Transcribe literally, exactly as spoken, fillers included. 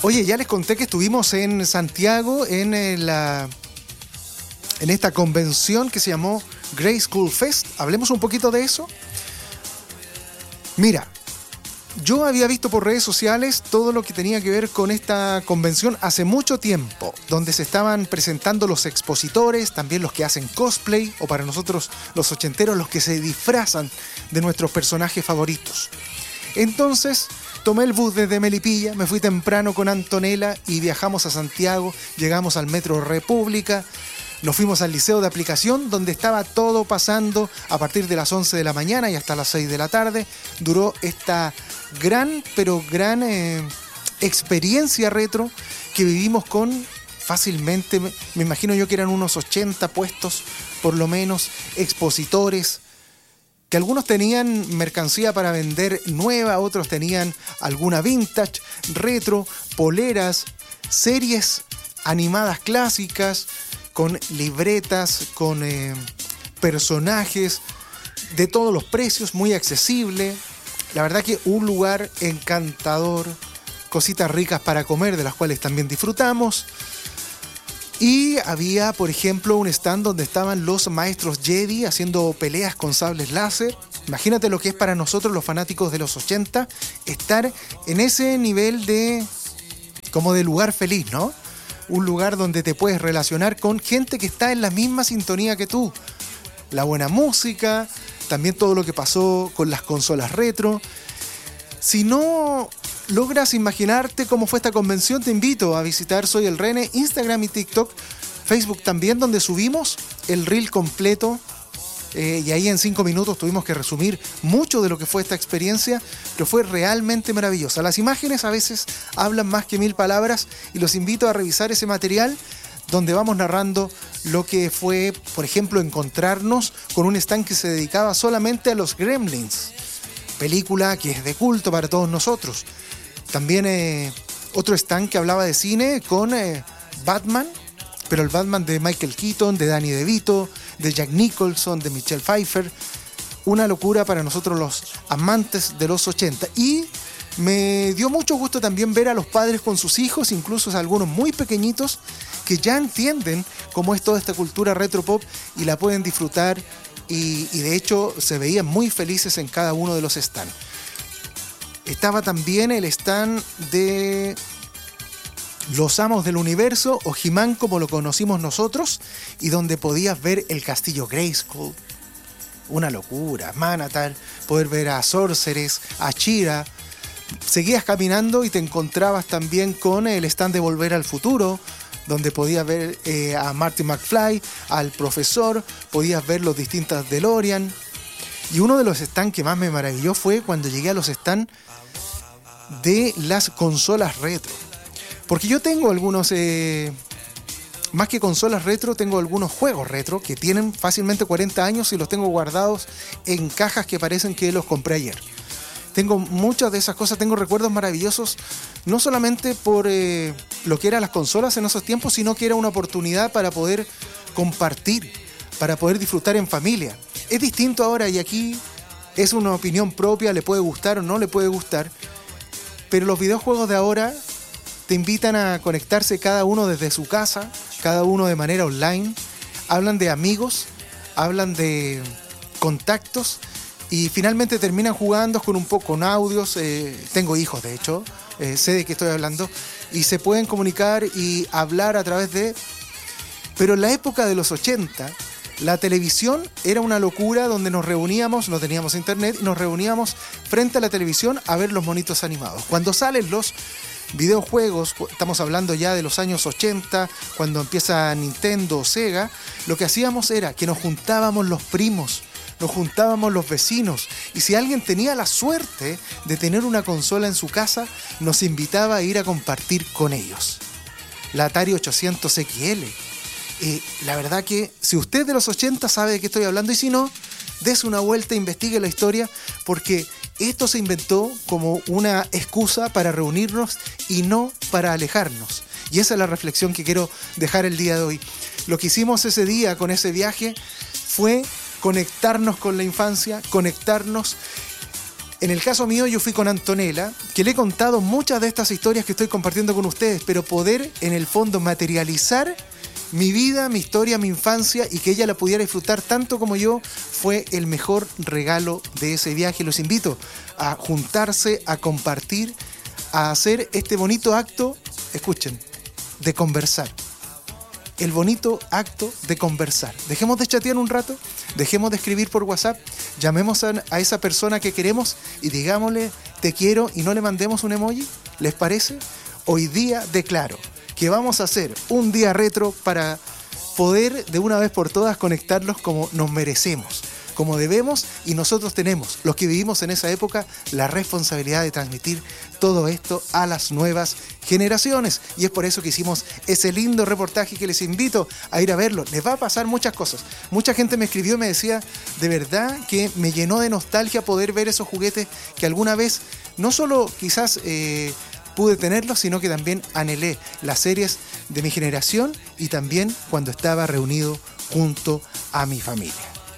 Oye, ya les conté que estuvimos en Santiago en, eh, la, en esta convención que se llamó Grey School Fest. Hablemos un poquito de eso. Mira, yo había visto por redes sociales todo lo que tenía que ver con esta convención hace mucho tiempo, donde se estaban presentando los expositores, también los que hacen cosplay, o para nosotros los ochenteros, los que se disfrazan de nuestros personajes favoritos. Entonces, tomé el bus desde Melipilla, me fui temprano con Antonella y viajamos a Santiago, llegamos al Metro República, nos fuimos al Liceo de Aplicación, donde estaba todo pasando a partir de las once de la mañana y hasta las seis de la tarde. Duró esta gran, pero gran eh, experiencia retro que vivimos con fácilmente, me, me imagino yo que eran unos ochenta puestos, por lo menos, expositores, que algunos tenían mercancía para vender nueva, otros tenían alguna vintage, retro, poleras, series animadas clásicas, con libretas, con eh, personajes de todos los precios, muy accesible. La verdad que un lugar encantador, cositas ricas para comer, de las cuales también disfrutamos. Y había, por ejemplo, un stand donde estaban los maestros Jedi haciendo peleas con sables láser. Imagínate lo que es para nosotros los fanáticos de los ochenta, estar en ese nivel de, como de lugar feliz, ¿no? Un lugar donde te puedes relacionar con gente que está en la misma sintonía que tú. La buena música, también todo lo que pasó con las consolas retro. Si no logras imaginarte cómo fue esta convención, te invito a visitar Soy el Rene, Instagram y TikTok, Facebook también, donde subimos el reel completo. Eh, y ahí en cinco minutos tuvimos que resumir mucho de lo que fue esta experiencia, pero fue realmente maravillosa. Las imágenes a veces hablan más que mil palabras y los invito a revisar ese material donde vamos narrando lo que fue, por ejemplo, encontrarnos con un stand que se dedicaba solamente a los Gremlins, película que es de culto para todos nosotros. También eh, otro stand que hablaba de cine con eh, Batman, pero el Batman de Michael Keaton, de Danny DeVito, de Jack Nicholson, de Michelle Pfeiffer. Una locura para nosotros los amantes de los ochenta. Y me dio mucho gusto también ver a los padres con sus hijos, incluso a algunos muy pequeñitos, que ya entienden cómo es toda esta cultura retro pop y la pueden disfrutar. Y, y de hecho se veían muy felices en cada uno de los stands. Estaba también el stand de Los Amos del Universo, o He-Man como lo conocimos nosotros, y donde podías ver el castillo Grayskull. Una locura, Manatar, poder ver a Sorceress, a She-Ra. Seguías caminando y te encontrabas también con el stand de Volver al Futuro, donde podías ver eh, a Marty McFly, al profesor, podías ver los distintos DeLorean. Y uno de los stands que más me maravilló fue cuando llegué a los stands de las consolas retro. Porque yo tengo algunos, eh, más que consolas retro, tengo algunos juegos retro que tienen fácilmente cuarenta años y los tengo guardados en cajas que parecen que los compré ayer. Tengo muchas de esas cosas, tengo recuerdos maravillosos, no solamente por eh, lo que eran las consolas en esos tiempos, sino que era una oportunidad para poder compartir, para poder disfrutar en familia. Es distinto ahora, y aquí es una opinión propia, le puede gustar o no le puede gustar, pero los videojuegos de ahora te invitan a conectarse cada uno desde su casa, cada uno de manera online, hablan de amigos, hablan de contactos, y finalmente terminan jugando con un poco con audios. Eh, tengo hijos, de hecho, eh, sé de qué estoy hablando, y se pueden comunicar y hablar a través de... Pero en la época de los ochenta, la televisión era una locura donde nos reuníamos, no teníamos internet, y nos reuníamos frente a la televisión a ver los monitos animados. Cuando salen los videojuegos, estamos hablando ya de los años ochenta, cuando empieza Nintendo o Sega, lo que hacíamos era que nos juntábamos los primos, nos juntábamos los vecinos, y si alguien tenía la suerte de tener una consola en su casa, nos invitaba a ir a compartir con ellos. La Atari ochocientos X L. Eh, la verdad que si usted de los ochenta sabe de qué estoy hablando, y si no, dése una vuelta, investigue la historia, porque esto se inventó como una excusa para reunirnos y no para alejarnos. Y esa es la reflexión que quiero dejar el día de hoy. Lo que hicimos ese día con ese viaje fue conectarnos con la infancia, conectarnos En el caso mío, yo fui con Antonella, que le he contado muchas de estas historias que estoy compartiendo con ustedes, pero poder en el fondo materializar mi vida, mi historia, mi infancia y que ella la pudiera disfrutar tanto como yo fue el mejor regalo de ese viaje. Los invito a juntarse, a compartir, a hacer este bonito acto, escuchen, de conversar. El bonito acto de conversar. Dejemos de chatear un rato, dejemos de escribir por WhatsApp, llamemos a, a esa persona que queremos y digámosle te quiero y no le mandemos un emoji. ¿Les parece? Hoy día declaro que vamos a hacer un día retro para poder de una vez por todas conectarlos como nos merecemos, como debemos, y nosotros tenemos, los que vivimos en esa época, la responsabilidad de transmitir todo esto a las nuevas generaciones. Y es por eso que hicimos ese lindo reportaje que les invito a ir a verlo. Les va a pasar muchas cosas. Mucha gente me escribió y me decía, de verdad que me llenó de nostalgia poder ver esos juguetes que alguna vez, no solo quizás eh, pude tenerlos, sino que también anhelé las series de mi generación y también cuando estaba reunido junto a mi familia.